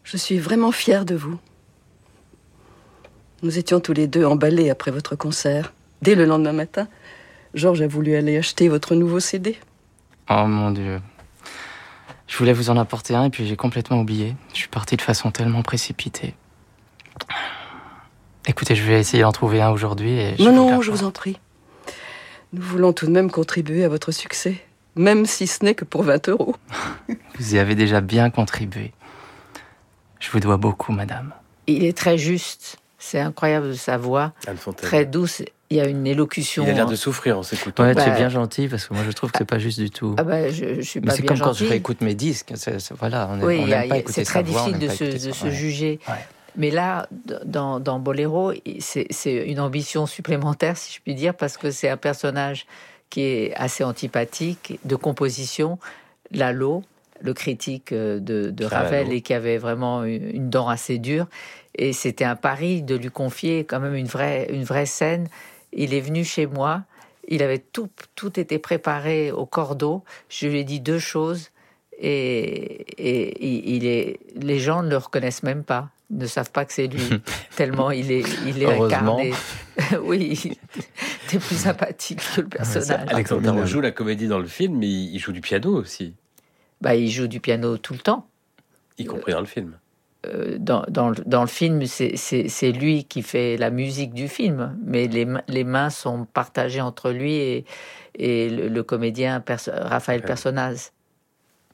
Je suis vraiment fière de vous. Nous étions tous les deux emballés après votre concert. Dès le lendemain matin, Georges a voulu aller acheter votre nouveau CD. Oh mon Dieu. Je voulais vous en apporter un et puis j'ai complètement oublié. Je suis parti de façon tellement précipitée. Écoutez, je vais essayer d'en trouver un aujourd'hui et Non, je vous en prie. Nous voulons tout de même contribuer à votre succès, même si ce n'est que pour 20 €. Vous y avez déjà bien contribué. Je vous dois beaucoup, madame. Il est très juste. C'est incroyable sa voix, très douce. Il y a une élocution. Il a l'air de souffrir en s'écoutant. Ouais, c'est bien gentil parce que moi je trouve que c'est pas juste du tout. Je suis pas bien gentil. Mais c'est comme quand je réécoute mes disques. Voilà, on n'aime pas écouter sa voix. C'est très difficile de se juger. Ouais. Mais là, dans Boléro, c'est une ambition supplémentaire, si je puis dire, parce que c'est un personnage qui est assez antipathique, de composition. Lalo, le critique de Ravel, et qui avait vraiment une dent assez dure. Et c'était un pari de lui confier quand même une vraie scène. Il est venu chez moi, il avait tout été préparé au cordeau. Je lui ai dit 2 choses et les gens ne le reconnaissent même pas, ne savent pas que c'est lui, tellement il est incarné. Oui, il était plus sympathique que le personnage. Alexandre Tarot joue la comédie dans le film, mais il joue du piano aussi. Il joue du piano tout le temps. Y compris dans le film. Dans le film, c'est lui qui fait la musique du film, mais les mains sont partagées entre lui et le comédien Raphaël Personnaz.